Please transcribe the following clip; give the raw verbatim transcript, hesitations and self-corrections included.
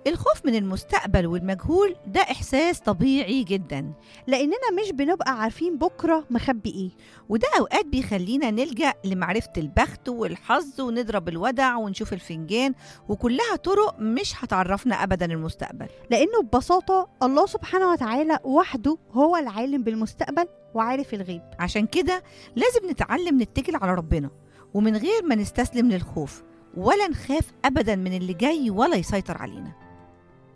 الخوف من المستقبل والمجهول ده إحساس طبيعي جدا، لأننا مش بنبقى عارفين بكرة مخبي إيه. وده أوقات بيخلينا نلجأ لمعرفة البخت والحظ ونضرب الودع ونشوف الفنجان، وكلها طرق مش هتعرفنا أبدا المستقبل. لأنه ببساطة الله سبحانه وتعالى وحده هو العالم بالمستقبل وعارف الغيب. عشان كده لازم نتعلم نتكل على ربنا، ومن غير ما نستسلم للخوف ولا نخاف أبدا من اللي جاي ولا يسيطر علينا.